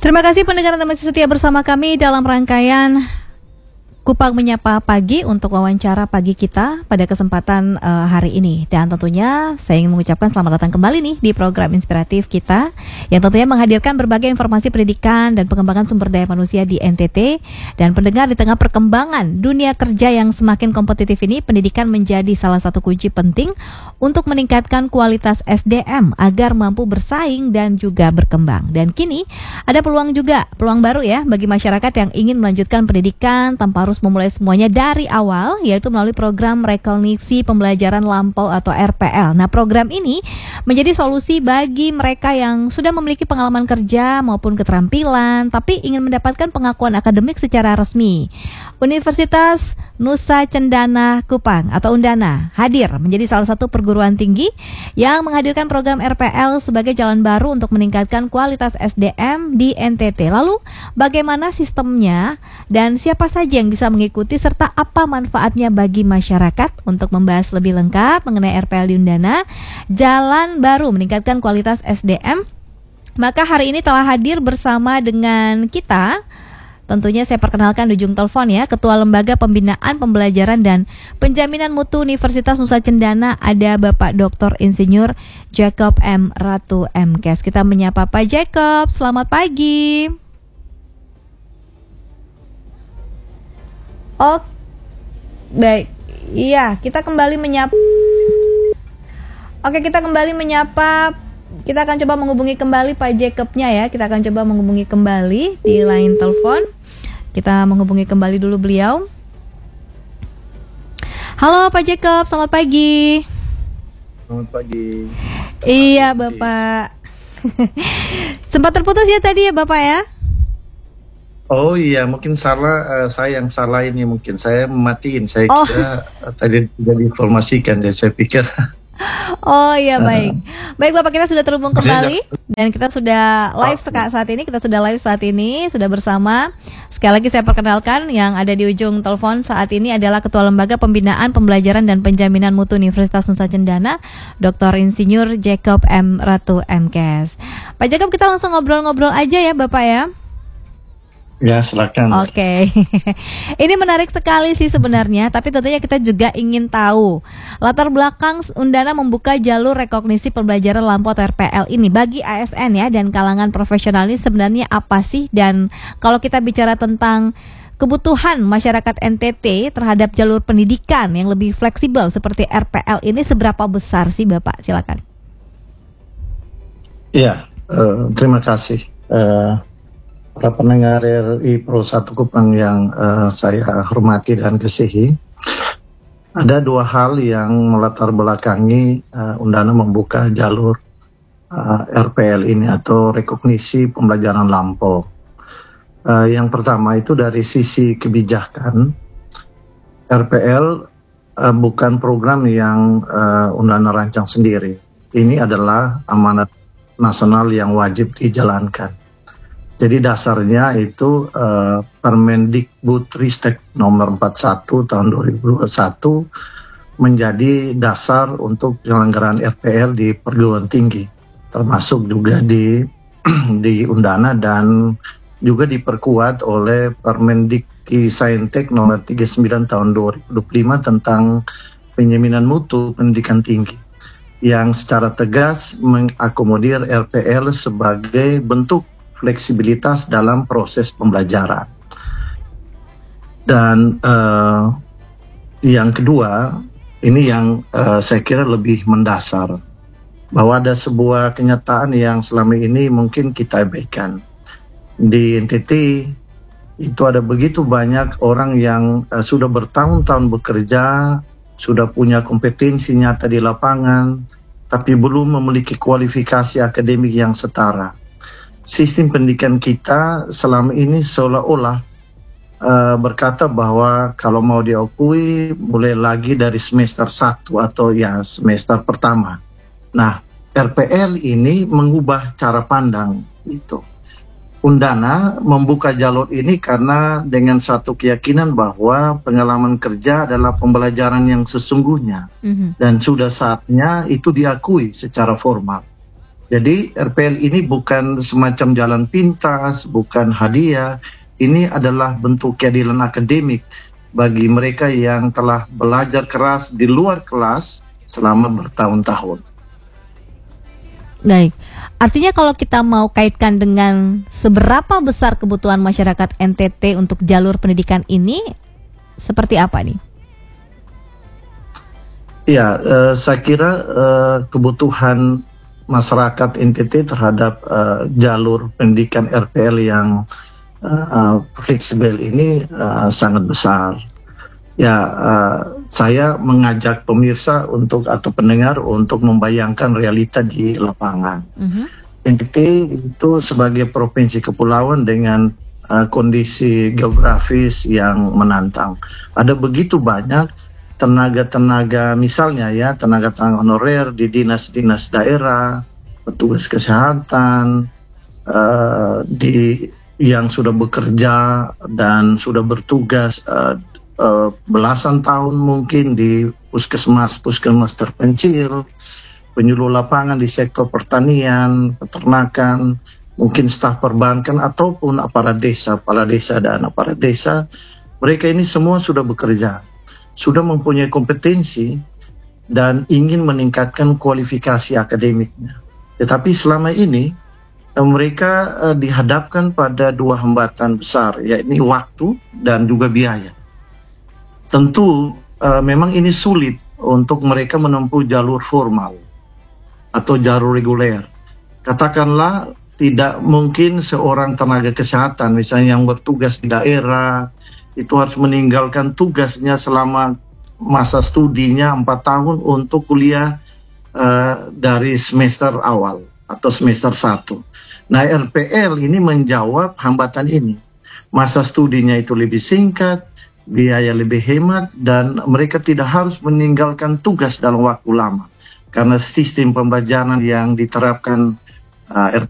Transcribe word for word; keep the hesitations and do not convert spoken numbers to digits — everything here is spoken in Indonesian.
Terima kasih pendengar Anda masih setia bersama kami dalam rangkaian Kupang Menyapa Pagi untuk wawancara pagi kita pada kesempatan uh, hari ini. Dan tentunya saya ingin mengucapkan selamat datang kembali nih di program inspiratif kita yang tentunya menghadirkan berbagai informasi pendidikan dan pengembangan sumber daya manusia di N T T. Dan pendengar, di tengah perkembangan dunia kerja yang semakin kompetitif ini, pendidikan menjadi salah satu kunci penting untuk meningkatkan kualitas S D M agar mampu bersaing dan juga berkembang. Dan kini ada peluang juga, peluang baru ya bagi masyarakat yang ingin melanjutkan pendidikan tanpa harus memulai semuanya dari awal, yaitu melalui program rekognisi pembelajaran lampau atau R P L. Nah, program ini menjadi solusi bagi mereka yang sudah memiliki pengalaman kerja maupun keterampilan, tapi ingin mendapatkan pengakuan akademik secara resmi. Universitas Nusa Cendana Kupang atau Undana hadir menjadi salah satu perguruan tinggi yang menghadirkan program R P L sebagai jalan baru untuk meningkatkan kualitas S D M di N T T. Lalu, bagaimana sistemnya dan siapa saja yang bisa mengikuti serta apa manfaatnya bagi masyarakat? Untuk membahas lebih lengkap mengenai R P L di Undana, jalan baru meningkatkan kualitas S D M, maka hari ini telah hadir bersama dengan kita. Tentunya saya perkenalkan di ujung telepon ya, Ketua Lembaga Pembinaan Pembelajaran dan Penjaminan Mutu Universitas Nusa Cendana, ada Bapak Doktor Insinyur Jacob M. Ratu M Kes. Kita menyapa Pak Jacob, selamat pagi. Oh, baik. Iya, kita kembali menyapa. Oke, kita kembali menyapa. Kita akan coba menghubungi kembali Pak Jacobnya ya. Kita akan coba menghubungi kembali di line telepon. Kita menghubungi kembali dulu beliau. Halo Pak Jacob, selamat pagi. Selamat pagi. Selamat iya pagi. Bapak. Sempat terputus ya tadi ya Bapak ya? Oh iya, mungkin salah, uh, saya yang salah ini mungkin. Saya mematiin, saya oh. kira uh, tadi tidak diinformasikan, dan saya pikir Oh iya, baik. Baik Bapak, kita sudah terhubung kembali dan kita sudah live saat ini. Kita sudah live saat ini, sudah bersama. Sekali lagi saya perkenalkan, yang ada di ujung telepon saat ini adalah Ketua Lembaga Pembinaan Pembelajaran dan Penjaminan Mutu Universitas Nusa Cendana, Doktor Insinyur Jacob M. Ratu M Kes. Pak Jacob, kita langsung ngobrol-ngobrol aja ya Bapak ya. Ya, silakan. Oke, okay. Ini menarik sekali sih sebenarnya, tapi tentunya kita juga ingin tahu latar belakang Undana membuka jalur rekognisi pembelajaran lampau atau R P L ini bagi A S N ya dan kalangan profesional ini sebenarnya apa sih? Dan kalau kita bicara tentang kebutuhan masyarakat N T T terhadap jalur pendidikan yang lebih fleksibel seperti R P L ini seberapa besar sih Bapak? Silakan. Iya, uh, terima kasih. Uh, Para pendengar R I Pro satu Kupang yang uh, saya hormati dan kasihi, ada dua hal yang melatar belakangi uh, Undana membuka jalur uh, R P L ini atau rekognisi pembelajaran lampau. Uh, yang pertama itu dari sisi kebijakan, R P L uh, bukan program yang uh, Undana rancang sendiri. Ini adalah amanat nasional yang wajib dijalankan. Jadi dasarnya itu uh, Permendikbudristek nomor empat puluh satu tahun dua ribu dua puluh satu menjadi dasar untuk penyelenggaraan R P L di perguruan tinggi, termasuk juga di di Undana, dan juga diperkuat oleh Permendikti-Saintek nomor tiga puluh sembilan tahun dua ribu dua puluh lima tentang penjaminan mutu pendidikan tinggi, yang secara tegas mengakomodir R P L sebagai bentuk fleksibilitas dalam proses pembelajaran. Dan uh, yang kedua, ini yang uh, saya kira lebih mendasar, bahwa ada sebuah kenyataan yang selama ini mungkin kita abaikan. Di N T T itu ada begitu banyak orang yang uh, sudah bertahun-tahun bekerja, sudah punya kompetensi nyata di lapangan, tapi belum memiliki kualifikasi akademik yang setara. Sistem pendidikan kita selama ini seolah-olah uh, berkata bahwa kalau mau diakui mulai lagi dari semester satu atau ya semester pertama. Nah, R P L ini mengubah cara pandang itu. Undana membuka jalur ini karena dengan satu keyakinan bahwa pengalaman kerja adalah pembelajaran yang sesungguhnya, mm-hmm. dan sudah saatnya itu diakui secara formal. Jadi R P L ini bukan semacam jalan pintas, bukan hadiah. Ini adalah bentuk keadilan akademik bagi mereka yang telah belajar keras di luar kelas selama bertahun-tahun. Baik, artinya kalau kita mau kaitkan dengan seberapa besar kebutuhan masyarakat N T T untuk jalur pendidikan ini, seperti apa nih? Ya, eh, saya kira eh, kebutuhan masyarakat N T T terhadap eh, jalur pendidikan R P L yang uh, fleksibel ini uh, sangat besar. Ya, uh, saya mengajak pemirsa untuk atau pendengar untuk membayangkan realita di lapangan. Mm-hmm. N T T itu sebagai provinsi kepulauan dengan uh, kondisi geografis yang menantang. Ada begitu banyak tenaga-tenaga, misalnya ya tenaga-tenaga honorer di dinas-dinas daerah, petugas kesehatan, uh, di yang sudah bekerja dan sudah bertugas uh, uh, belasan tahun mungkin di puskesmas puskesmas terpencil, penyuluh lapangan di sektor pertanian, peternakan, mungkin staf perbankan ataupun aparat desa, kepala desa dan aparat desa. Mereka ini semua sudah bekerja, sudah mempunyai kompetensi dan ingin meningkatkan kualifikasi akademiknya. Tetapi selama ini mereka uh, dihadapkan pada dua hambatan besar, yakni waktu dan juga biaya. Tentu uh, memang ini sulit untuk mereka menempuh jalur formal atau jalur reguler. Katakanlah tidak mungkin seorang tenaga kesehatan misalnya yang bertugas di daerah itu harus meninggalkan tugasnya selama masa studinya empat tahun untuk kuliah uh, dari semester awal atau semester satu. Nah, R P L ini menjawab hambatan ini. Masa studinya itu lebih singkat, biaya lebih hemat, dan mereka tidak harus meninggalkan tugas dalam waktu lama. Karena sistem pembelajaran yang diterapkan uh, R